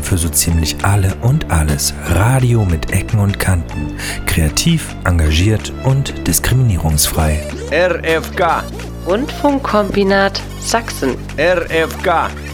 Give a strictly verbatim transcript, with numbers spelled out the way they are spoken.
Plattform für so ziemlich alle und alles. Radio mit Ecken und Kanten. Kreativ, engagiert und diskriminierungsfrei. R F K. Rundfunkkombinat Sachsen. R F K.